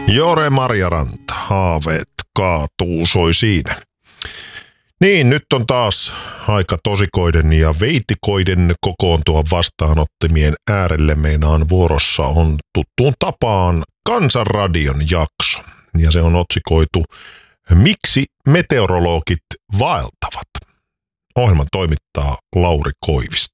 Jore Marjaranta, haaveet kaatuu, soi siinä. Niin, nyt on taas aika tosikoiden ja veitikoiden kokoontua vastaanottimien äärelle. Meinaan vuorossa on tuttuun tapaan Kansanradion jakso. Ja se on otsikoitu Miksi meteorologit vaeltavat? Ohjelman toimittaa Lauri Koivisto.